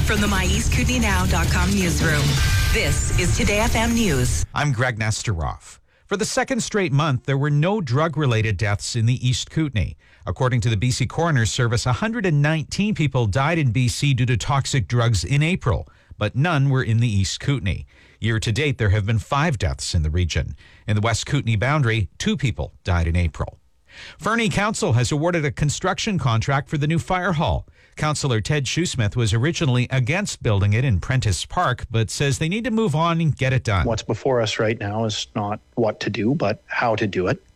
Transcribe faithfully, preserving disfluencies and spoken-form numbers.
from the my east kootenay now dot com newsroom. This is Today F M News. I'm Greg Nesterov. For the second straight month, there were no drug-related deaths in the East Kootenay. According to the B C Coroner's Service, one hundred nineteen people died in B C due to toxic drugs in April, but none were in the East Kootenay. Year to date, there have been five deaths in the region. In the West Kootenay boundary, two people died in April. Fernie Council has awarded a construction contract for the new fire hall. Councillor Ted Shoesmith was originally against building it in Prentice Park, but says they need to move on and get it done. What's before us right now is not what to do, but how to do it.